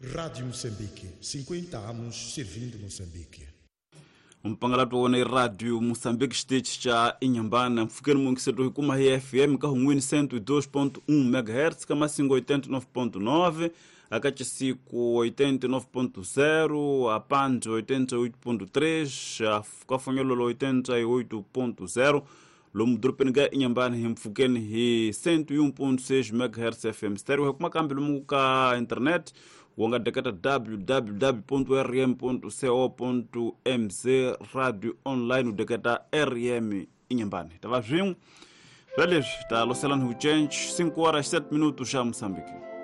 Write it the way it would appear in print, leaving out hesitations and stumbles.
Rádio Moçambique, 50 anos servindo Moçambique. Mpangalato wana Radio Moçambique State cha Inhambana mfukeni mungisetu kuma hii FM kahungwini 102.1 MHz kama singo 89.9 akachi siku 89.0 apanjo 88.3 kafonyolo 88.0 lo mudrupeniga Inhambana mfukeni hii 101.6 MHz FM stereo kuma kambi lumuka internet wanga dekata www.rm.co.mz radio online dekata RM Inhambane tava vim velho tá locelano change 5 horas 7 minutos já Moçambique.